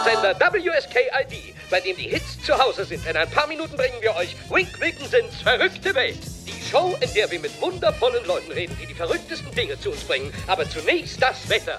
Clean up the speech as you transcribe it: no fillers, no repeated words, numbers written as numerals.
Sender WSKID, bei dem die Hits zu Hause sind. In ein paar Minuten bringen wir euch Wink Wilkinsons verrückte Welt. Die Show, in der wir mit wundervollen Leuten reden, die die verrücktesten Dinge zu uns bringen. Aber zunächst das Wetter.